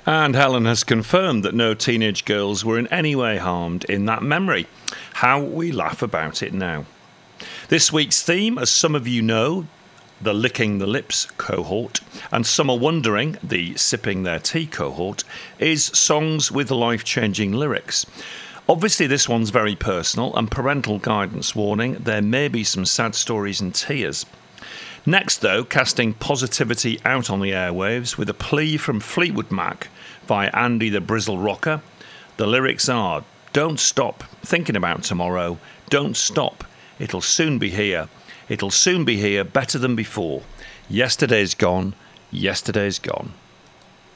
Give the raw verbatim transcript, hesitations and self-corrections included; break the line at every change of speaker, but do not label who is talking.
And Helen has confirmed that no teenage girls were in any way harmed in that memory. How we laugh about it now. This week's theme, as some of you know, the Licking the Lips cohort, and some are wondering, the Sipping Their Tea cohort, is songs with life-changing lyrics. Obviously this one's very personal, and parental guidance warning, there may be some sad stories and tears. Next though, casting positivity out on the airwaves with a plea from Fleetwood Mac by Andy the Brizzle Rocker. The lyrics are, don't stop thinking about tomorrow, don't stop, it'll soon be here, it'll soon be here better than before. Yesterday's gone, yesterday's gone.